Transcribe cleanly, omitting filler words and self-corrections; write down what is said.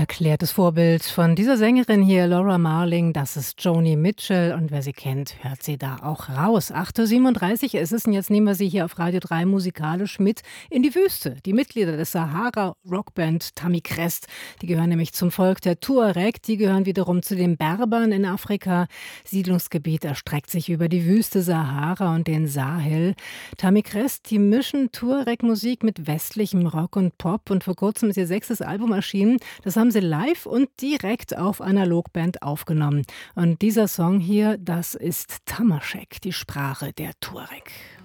Erklärtes Vorbild von dieser Sängerin hier, Laura Marling, das ist Joni Mitchell und wer sie kennt, hört sie da auch raus. 8:37 Uhr ist es und jetzt nehmen wir sie hier auf Radio 3 musikalisch mit in die Wüste. Die Mitglieder des Sahara-Rockband Tammy Crest, die gehören nämlich zum Volk der Tuareg, die gehören wiederum zu den Berbern in Afrika. Siedlungsgebiet erstreckt sich über die Wüste Sahara und den Sahel. Tammy Crest, die mischen Tuareg-Musik mit westlichem Rock und Pop und vor kurzem ist ihr 6. Album erschienen. Das haben sie live und direkt auf Analogband aufgenommen. Und dieser Song hier, das ist Tamaschek, die Sprache der Tuareg.